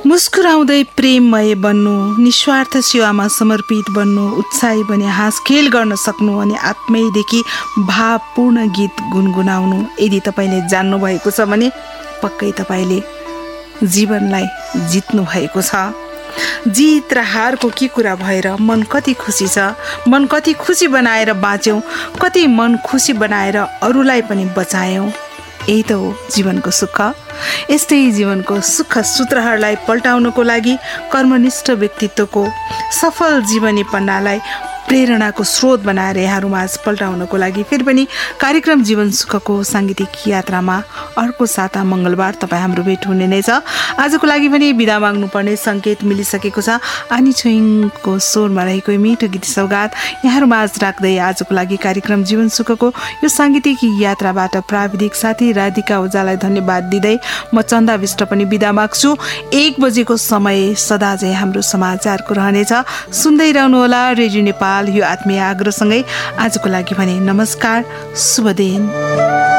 मुस्कुराउँदै प्रेममय बन्नु, निस्वार्थ सेवामा समर्पित बन्नु, उत्साही बने हाँस खेल गर्न सक्नु अनि आत्मीयदेखि भावपूर्ण गीत गुनगुनाउनु। यदि तपाईँले जान्नुभएको छ भने पक्कै तपाईँले जीवनलाई जित्नु भएको छ। जित र हारको के कुरा भएर मन कति खुसी छ, मन कति खुसी बनाएर बाँच्यौँ, कति मन खुसी बनाएर अरूलाई पनि बचायौँ। यही त हो जीवनको सुख। यस्तै जीवनको सुख सूत्रहरूलाई पल्टाउनको लागि कर्मनिष्ठ व्यक्तित्वको सफल जीवनी पन्नालाई प्रेरणाको स्रोत बनाएर यहाँहरूमाझ पल्टाउनको लागि फेरि पनि कार्यक्रम जीवन सुखको साङ्गीतिक यात्रामा अर्को साता मङ्गलबार तपाईँ हाम्रो भेट हुने नै छ। आजको लागि पनि बिदा माग्नुपर्ने सङ्केत मिलिसकेको छ। आनी छोइङको स्वरमा रहेको मिठो गीत सौगात यहाँहरूमाझ राख्दै आजको लागि कार्यक्रम जीवन सुखको यो साङ्गीतिक यात्राबाट प्राविधिक साथी राधिका ओझालाई धन्यवाद दिँदै म चन्दा विष्ट पनि बिदा माग्छु। 1 बजेको समय सदा चाहिँ हाम्रो समाचारको रहनेछ। सुन्दै रहनुहोला रेडियो नेपाल। यो आत्मीय आग्रहसँगै आजको लागि भने नमस्कार, शुभ दिन।